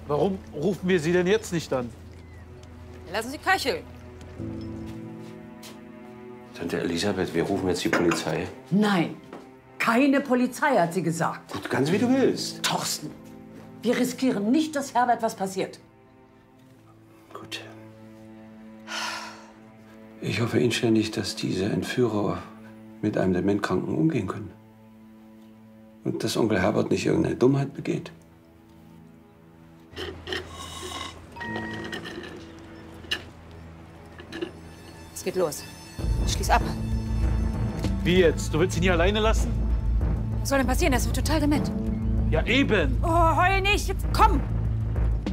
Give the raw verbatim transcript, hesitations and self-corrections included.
Warum rufen wir Sie denn jetzt nicht an? Lassen Sie köcheln. Tante Elisabeth, wir rufen jetzt die Polizei. Nein, keine Polizei, hat sie gesagt. Gut, ganz wie du willst. Thorsten, wir riskieren nicht, dass Herbert was passiert. Gut. Ich hoffe inständig, dass diese Entführer mit einem Dementkranken umgehen können. Und dass Onkel Herbert nicht irgendeine Dummheit begeht. Es geht los. Schließ ab. Wie jetzt? Du willst ihn hier alleine lassen? Was soll denn passieren? Er ist total dement. Ja, eben. Oh, heul nicht. Jetzt komm.